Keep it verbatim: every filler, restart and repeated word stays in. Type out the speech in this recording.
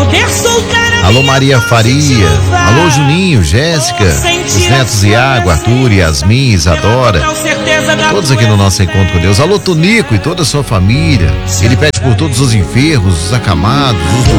Alô Maria Faria, alô Juninho, Jéssica, os netos Iago, Arthur, Yasmin, Isadora, todos aqui no nosso encontro com Deus. Alô Tonico e toda a sua família. Ele pede por todos os enfermos, os acamados, os